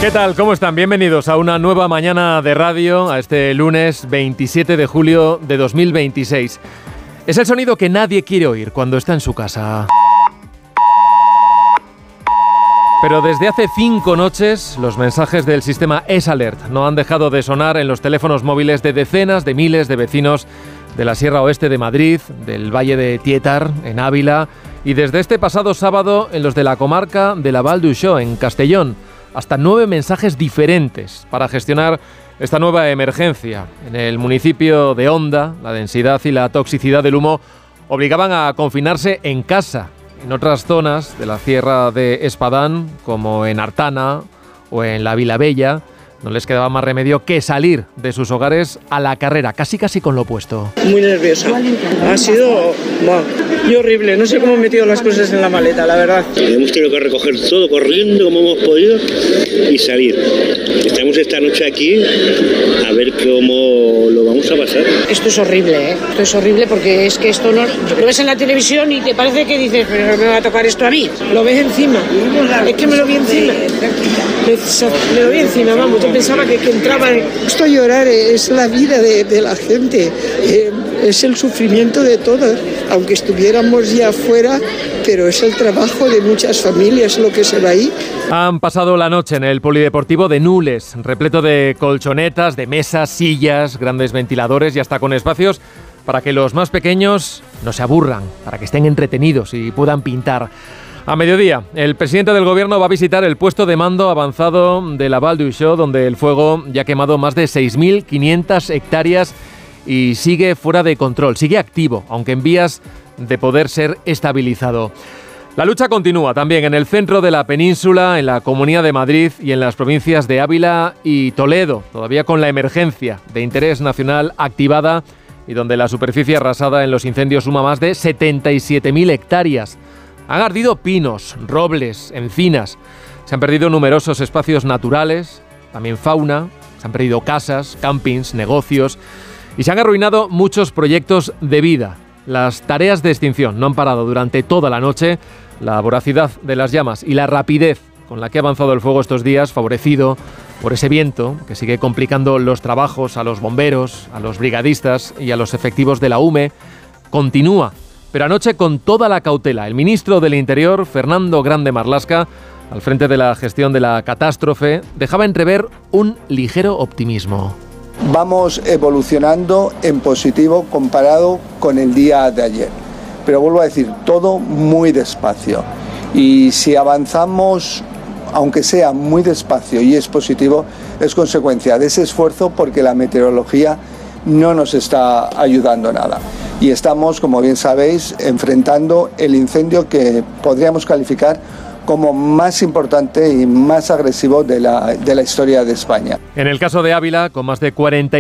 ¿Qué tal? ¿Cómo están? Bienvenidos a una nueva mañana de radio, a este lunes 27 de julio de 2026. Es el sonido que nadie quiere oír cuando está en su casa. Pero desde hace 5 noches, los mensajes del sistema S-Alert no han dejado de sonar en los teléfonos móviles de decenas de miles de vecinos de la Sierra Oeste de Madrid, del Valle de Tietar, en Ávila, y desde este pasado sábado en los de la comarca de la Val d'Uixó, en Castellón. Hasta 9 mensajes diferentes para gestionar esta nueva emergencia. En el municipio de Onda, la densidad y la toxicidad del humo obligaban a confinarse en casa. En otras zonas de la Sierra de Espadán, como en Artana o en la Vilabella, no les quedaba más remedio que salir de sus hogares a la carrera, casi con lo opuesto. Muy nerviosa. Ha sido y horrible. No sé cómo he metido las cosas en la maleta, la verdad. Hemos tenido que recoger todo corriendo como hemos podido y salir. Estamos esta noche aquí a ver cómo lo vamos a pasar. Esto es horrible, ¿eh? Esto es horrible porque es que esto no lo ves en la televisión y te parece que dices, pero me va a tocar esto a mí. Lo ves encima. Es que me lo vi encima. Me lo vi encima, vamos. Yo pensaba que entraba. Esto llorar es la vida de la gente. Es el sufrimiento de todos, aunque estuviéramos ya afuera, pero es el trabajo de muchas familias lo que se va ahí. Han pasado la noche en el polideportivo de Nules, repleto de colchonetas, de mesas, sillas, grandes ventiladores y hasta con espacios para que los más pequeños no se aburran, para que estén entretenidos y puedan pintar. A mediodía, el presidente del gobierno va a visitar el puesto de mando avanzado de la Val d'Uixó, donde el fuego ya ha quemado más de 6.500 hectáreas y sigue fuera de control, sigue activo, aunque en vías de poder ser estabilizado. La lucha continúa también en el centro de la península, en la Comunidad de Madrid y en las provincias de Ávila y Toledo, todavía con la emergencia de interés nacional activada y donde la superficie arrasada en los incendios suma más de 77.000 hectáreas. Han ardido pinos, robles, encinas, se han perdido numerosos espacios naturales, también fauna, se han perdido casas, campings, negocios y se han arruinado muchos proyectos de vida. Las tareas de extinción no han parado durante toda la noche. La voracidad de las llamas y la rapidez con la que ha avanzado el fuego estos días, favorecido por ese viento que sigue complicando los trabajos a los bomberos, a los brigadistas y a los efectivos de la UME, continúa. Pero anoche con toda la cautela. El ministro del Interior, Fernando Grande Marlaska, al frente de la gestión de la catástrofe, dejaba entrever un ligero optimismo. Vamos evolucionando en positivo comparado con el día de ayer. Pero vuelvo a decir, todo muy despacio. Y si avanzamos, aunque sea muy despacio y es positivo, es consecuencia de ese esfuerzo porque la meteorología no nos está ayudando nada. Y estamos, como bien sabéis, enfrentando el incendio que podríamos calificar como más importante y más agresivo de la historia de España. En el caso de Ávila, con más de 40